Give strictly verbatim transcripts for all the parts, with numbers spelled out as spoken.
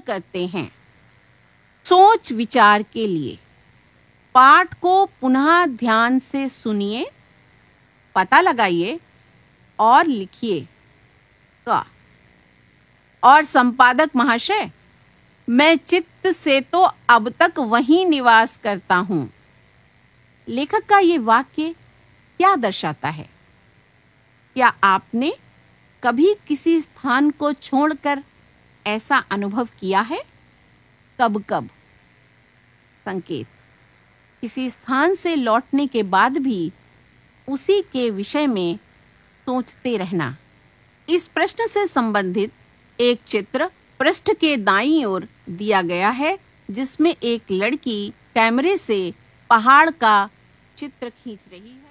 करते हैं। सोच विचार के लिए पाठ को पुनः ध्यान से सुनिए, पता लगाइए और लिखिए। का और संपादक महाशय, मैं चित्त से तो अब तक वहीं निवास करता हूं। लेखक का ये वाक्य क्या दर्शाता है? क्या आपने कभी किसी स्थान को छोड़कर ऐसा अनुभव किया है? कब कब? संकेत: किसी स्थान से लौटने के बाद भी उसी के विषय में सोचते रहना। इस प्रश्न से संबंधित एक चित्र पृष्ठ के दाईं ओर दिया गया है, जिसमें एक लड़की कैमरे से पहाड़ का चित्र खींच रही है।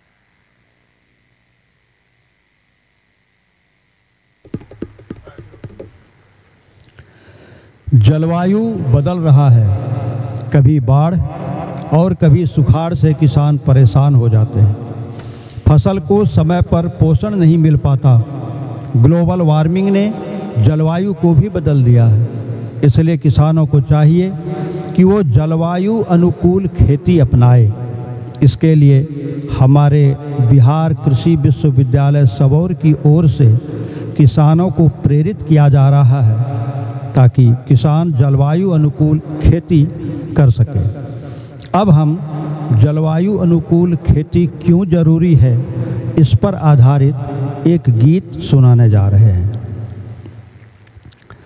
जलवायु बदल रहा है। कभी बाढ़ और कभी सुखाड़ से किसान परेशान हो जाते हैं। फसल को समय पर पोषण नहीं मिल पाता। ग्लोबल वार्मिंग ने जलवायु को भी बदल दिया है। इसलिए किसानों को चाहिए कि वो जलवायु अनुकूल खेती अपनाए। इसके लिए हमारे बिहार कृषि विश्वविद्यालय सबौर की ओर से किसानों को प्रेरित किया जा रहा है ताकि किसान जलवायु अनुकूल खेती कर सके। अब हम जलवायु अनुकूल खेती क्यों जरूरी है, इस पर आधारित एक गीत सुनाने जा रहे हैं।